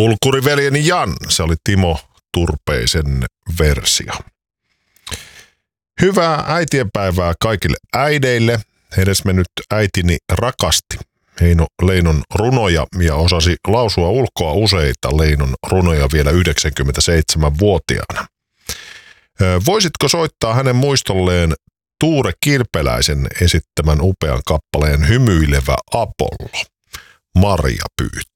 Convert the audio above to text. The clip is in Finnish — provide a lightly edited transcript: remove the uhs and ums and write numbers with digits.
Tulkkuriveljeni Jan, se oli Timo Turpeisen versio. Hyvää äitienpäivää kaikille äideille. Edesmennyt äitini rakasti Heino Leinon runoja ja osasi lausua ulkoa useita Leinon runoja vielä 97-vuotiaana. Voisitko soittaa hänen muistolleen Tuure Kirpeläisen esittämän upean kappaleen Hymyilevä Apollo? Maria pyytää.